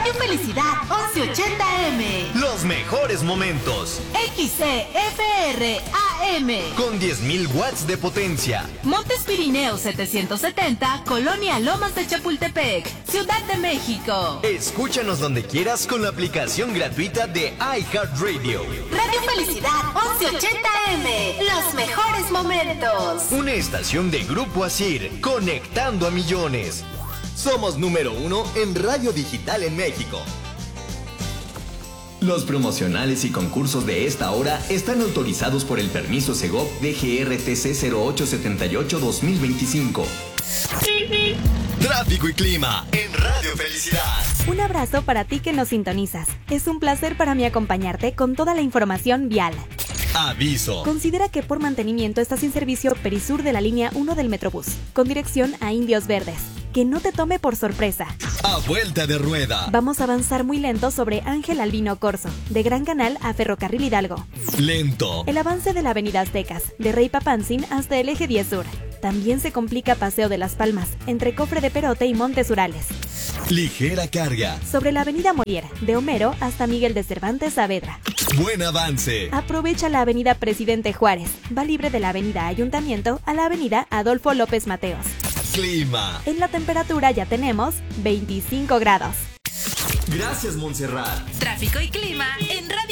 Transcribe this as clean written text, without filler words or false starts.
Radio Felicidad 1180M. Los mejores momentos. XCFR AM. Con 10.000 watts de potencia. Montes Pirineos 770, Colonia Lomas de Chapultepec, Ciudad de México. Escúchanos donde quieras con la aplicación gratuita de iHeartRadio. Radio Felicidad 1180M. Los mejores momentos. Una estación de Grupo Asir, conectando a millones. Somos número 1 en radio digital en México. Los promocionales y concursos de esta hora están autorizados por el permiso Segov DGRTC 0878-2025. Tráfico y clima en Radio Felicidad. Un abrazo para ti que nos sintonizas. Es un placer para mí acompañarte con toda la información vial. Aviso. Considera que por mantenimiento está sin servicio Perisur de la línea 1 del Metrobús, con dirección a Indios Verdes. Que no te tome por sorpresa. A vuelta de rueda. Vamos a avanzar muy lento sobre Ángel Albino Corzo, de Gran Canal a Ferrocarril Hidalgo. Lento. El avance de la avenida Aztecas, de Rey Papanzin hasta el eje 10 Sur. También se complica Paseo de las Palmas, entre Cofre de Perote y Montes Urales. Ligera carga. Sobre la avenida Molière, de Homero hasta Miguel de Cervantes Saavedra. Buen avance. Aprovecha la avenida Presidente Juárez. Va libre de la avenida Ayuntamiento a la avenida Adolfo López Mateos. Clima. En la temperatura ya tenemos 25 grados. Gracias, Montserrat. Tráfico y clima en Radio